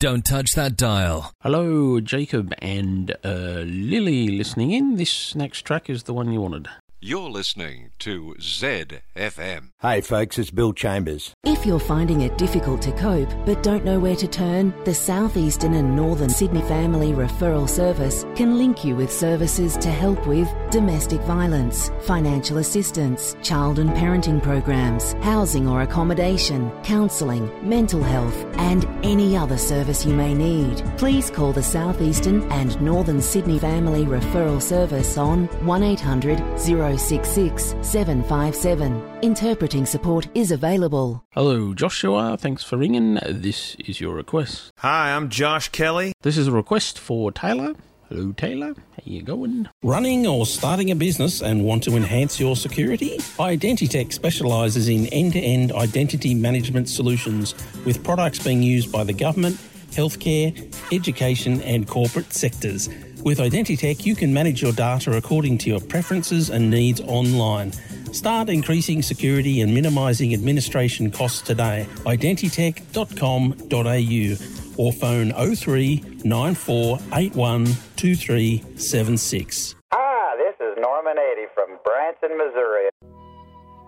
Don't touch that dial. Hello, Jacob and Lily listening in. This next track is the one you wanted. You're listening to ZFM. Hey folks, it's Bill Chambers. If you're finding it difficult to cope but don't know where to turn, the South Eastern and Northern Sydney Family Referral Service can link you with services to help with domestic violence, financial assistance, child and parenting programs, housing or accommodation, counselling, mental health and any other service you may need. Please call the South Eastern and Northern Sydney Family Referral Service on 1800 066 757. Interpreting support is available. Hello, Joshua. Thanks for ringing. This is your request. Hi, I'm Josh Kelly. This is a request for Taylor. Hello, Taylor. How you going? Running or starting a business and want to enhance your security? Identitech specialises in end-to-end identity management solutions with products being used by the government, healthcare, education and corporate sectors. With Identitech, you can manage your data according to your preferences and needs online. Start increasing security and minimising administration costs today. Identitech.com.au or phone 03 9481 2376. Hi, this is Norman Eddy from Branson, Missouri.